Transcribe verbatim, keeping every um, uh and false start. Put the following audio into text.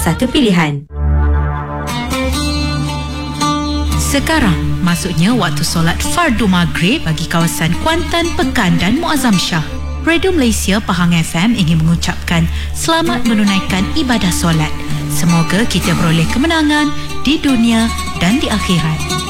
satu pilihan. Sekarang, maksudnya waktu solat fardu maghrib bagi kawasan Kuantan, Pekan dan Muazzam Shah. Radio Malaysia Pahang F M ingin mengucapkan selamat menunaikan ibadah solat. Semoga kita beroleh kemenangan di dunia dan di akhirat.